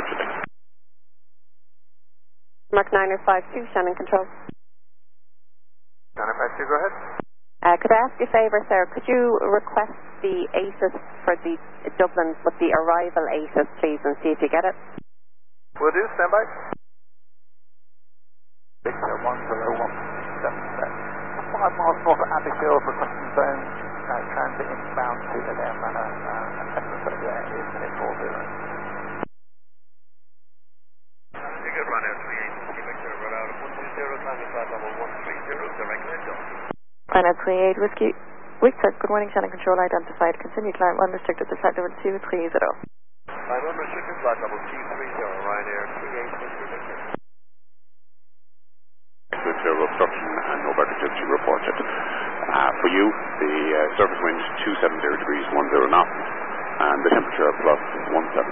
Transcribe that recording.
unfortunately. Mark 952, Shannon Control. Shannon 52, go ahead. Could I ask you a favour, sir? Could you request the ATIS for the Dublin with the arrival ATIS, please, and see if you get it? Will do, stand by. 10177. 5 miles north of Abbeyfield for customs zone, transit inbound to the Adair Manor, assessment there is minute 40. You could run out 38, Quebec Server out of 120, time is flight level 130, direct window. Final 38, Whiskey, Victor, good morning, Shannon Control identified, continue climb unrestricted to flight level 230. Climb unrestricted, flight level 230, Ryanair 38, Victor. With zero obstruction and no emergency reported. For you, the surface wind 270 degrees 10 knots and the temperature plus 17.